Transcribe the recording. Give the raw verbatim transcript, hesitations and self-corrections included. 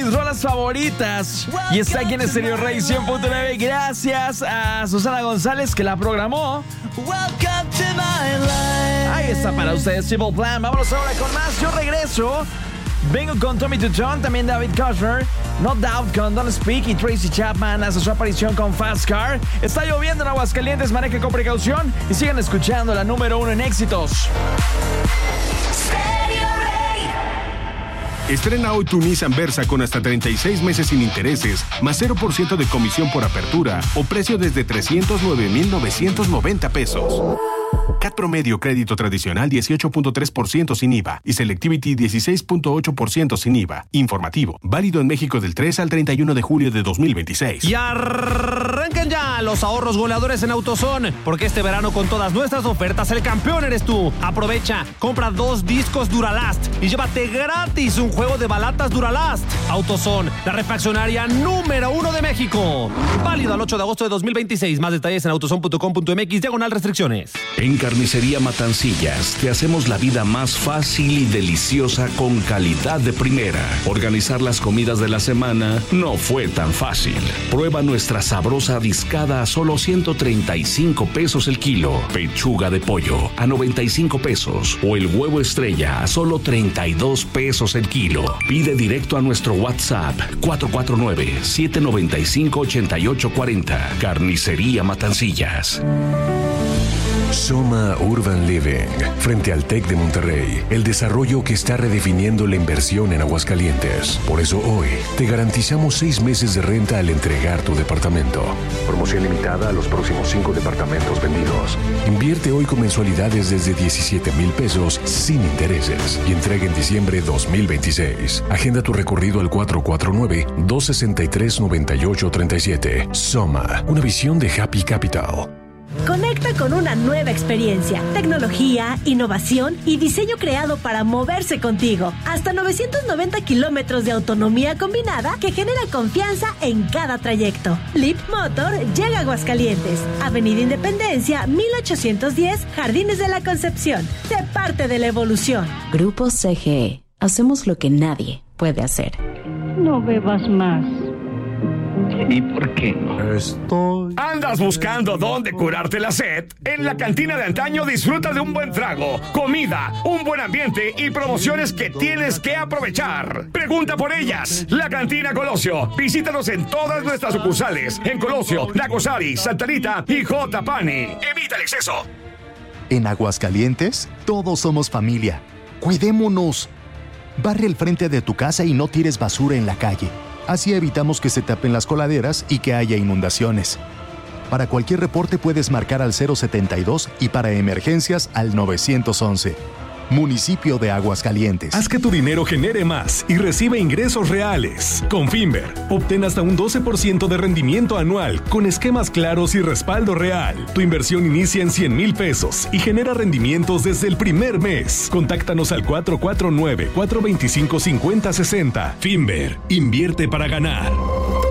mis rolas favoritas. Y está aquí en Estéreo Rey cien punto nueve. Gracias a Susana González que la programó. Ahí está para ustedes, Simple Plan. Vámonos ahora con más. Yo regreso. Vengo con Tommy Tutron, también David Kushner, No Doubt con Don't Speak y Tracy Chapman hace su aparición con Fast Car. Está lloviendo en Aguascalientes, maneje con precaución y sigan escuchando la número uno en éxitos. Estrena hoy tu Nissan Versa con hasta treinta y seis meses sin intereses, más cero por ciento de comisión por apertura o precio desde trescientos nueve mil novecientos noventa pesos. C A T promedio crédito tradicional dieciocho punto tres por ciento sin I V A y Selectivity dieciséis punto ocho por ciento sin I V A. Informativo, válido en México del tres al treinta y uno de julio de dos mil veintiséis. Y arranquen ya los ahorros goleadores en AutoZone, porque este verano con todas nuestras ofertas el campeón eres tú. Aprovecha, compra dos discos Duralast y llévate gratis un juego de balatas Duralast. AutoZone, la refaccionaria número uno de México. Válido al ocho de agosto de dos mil veintiséis. Más detalles en autozone punto com punto m x diagonal restricciones. En Carnicería Matancillas te hacemos la vida más fácil y deliciosa con calidad de primera. Organizar las comidas de la semana no fue tan fácil. Prueba nuestra sabrosa discada a solo ciento treinta y cinco pesos el kilo. Pechuga de pollo a noventa y cinco pesos. O el huevo estrella a solo treinta y dos pesos el kilo. Pide directo a nuestro WhatsApp cuatro cuatro nueve, siete nueve cinco, ocho ocho cuatro cero. Carnicería Matancillas. Soma Urban Living, frente al TEC de Monterrey, el desarrollo que está redefiniendo la inversión en Aguascalientes. Por eso hoy te garantizamos seis meses de renta al entregar tu departamento. Promoción limitada a los próximos cinco departamentos vendidos. Invierte hoy con mensualidades desde diecisiete mil pesos sin intereses y entrega en diciembre dos mil veintiséis. Agenda tu recorrido al cuatro cuatro nueve, dos seis tres, nueve ocho tres siete. Soma, una visión de Happy Capital. Conecta con una nueva experiencia, tecnología, innovación y diseño creado para moverse contigo. Hasta novecientos noventa kilómetros de autonomía combinada que genera confianza en cada trayecto. Leap Motor llega a Aguascalientes, Avenida Independencia, mil ochocientos diez, Jardines de la Concepción. Sé parte de la evolución. Grupo C G E. Hacemos lo que nadie puede hacer. No bebas más. ¿Y por qué no? Estoy... ¿Andas buscando dónde curarte la sed? En la cantina de antaño disfruta de un buen trago, comida, un buen ambiente y promociones que tienes que aprovechar. Pregunta por ellas. La Cantina Colosio. Visítanos en todas nuestras sucursales. En Colosio, Nacosari, Santa Rita y J. Pani. Evita el exceso. En Aguascalientes, todos somos familia. Cuidémonos. Barre el frente de tu casa y no tires basura en la calle. Así evitamos que se tapen las coladeras y que haya inundaciones. Para cualquier reporte puedes marcar al cero setenta y dos y para emergencias al nueve once. Municipio de Aguascalientes. Haz que tu dinero genere más y recibe ingresos reales. Con Finver, obtén hasta un doce por ciento de rendimiento anual con esquemas claros y respaldo real. Tu inversión inicia en cien mil pesos y genera rendimientos desde el primer mes. Contáctanos al cuatro cuatro nueve, cuatro dos cinco, cinco cero seis cero. Finver, invierte para ganar.